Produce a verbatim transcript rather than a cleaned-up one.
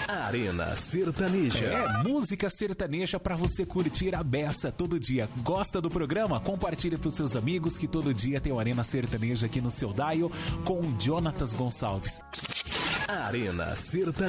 Arena Sertaneja. É música sertaneja pra você curtir a beça todo dia. Gosta do programa? Compartilhe pros seus amigos que todo dia tem o Arena Sertaneja aqui no seu dial com o Jonatas Gonçalves. Arena Sertaneja.